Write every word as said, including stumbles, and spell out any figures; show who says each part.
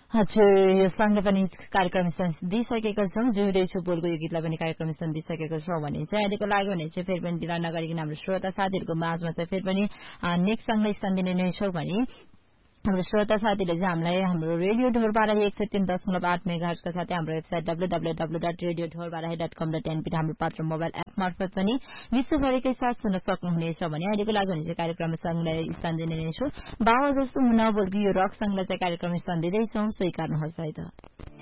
Speaker 1: हजुर यो सँगै पनि कार्यक्रम दिइसकेको छौँ जिउँदैछु बोलको यो गीतलाई पनि कार्यक्रम दिइसकेको छौँ भने चाहिँ अहिलेको लागि भने चाहिँ फेरि पनि ढिला नगरिकन हाम्रो श्रोता साथीहरूको माझमा चाहिँ फेरि पनि नेक्स्ट सङ्गलाई स्थान दिने नै छौँ भने हाम्रो श्रोता साथीले चाहिँ हामीलाई हाम्रो रेडियो ढोरबारा एक सय तीन दशमलव आठ मेगाहर्जका साथै हाम्रो website W W W dot radio ढोरबारा dot कम डट एनपी हाम्रो पात्र मोबाइल एप मार्फत पनि विश्वभरिकै साथ सुन्न सक्नुहुनेछ भने अहिलेको लागि भने चाहिँ कार्यक्रम सङ्घलाई स्थान दिने नै छु बाबा जस्तो हुन बोल्की यो रक सङ्घलाई चाहिँ कार्यक्रम स्थान दिँदैछौँ स्वीकार्नुहोस् है त